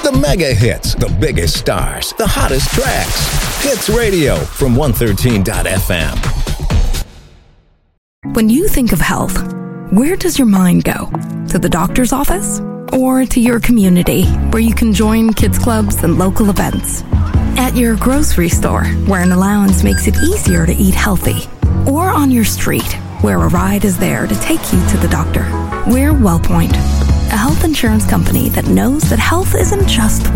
The mega hits, the biggest stars, the hottest tracks. Hits Radio from 113.fm. When you think of health, where does your mind go? To the doctor's office? Or to your community, where you can join kids clubs and local events? At your grocery store, where an allowance makes it easier to eat healthy? Or on your street, where a ride is there to take you to the doctor? We're WellPoint, a health insurance company that knows that health isn't just